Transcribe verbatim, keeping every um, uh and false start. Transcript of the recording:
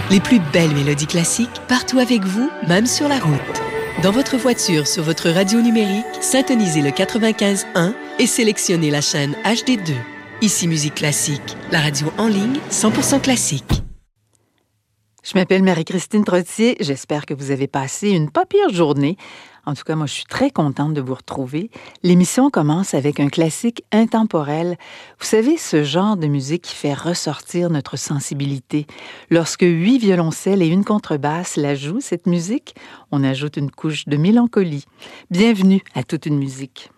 Les plus belles mélodies classiques partout avec vous, même sur la route. Dans votre voiture, sur votre radio numérique, syntonisez le quatre-vingt-quinze un et sélectionnez la chaîne H D deux. Ici Musique Classique, la radio en ligne cent pour cent classique. Je m'appelle Marie-Christine Trottier. J'espère que vous avez passé une pas pire journée. En tout cas, moi, je suis très contente de vous retrouver. L'émission commence avec un classique intemporel. Vous savez, ce genre de musique qui fait ressortir notre sensibilité. Lorsque huit violoncelles et une contrebasse la jouent, cette musique, on ajoute une couche de mélancolie. Bienvenue à Toute une musique.